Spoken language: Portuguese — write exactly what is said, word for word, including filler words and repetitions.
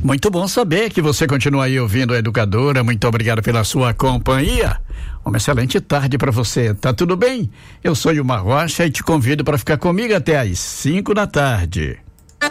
Muito bom saber que você continua aí ouvindo a Educadora. Muito obrigado pela sua companhia. Uma excelente tarde para você. Tá tudo bem? Eu sou Ilmar Rocha e te convido para ficar comigo até às cinco da tarde.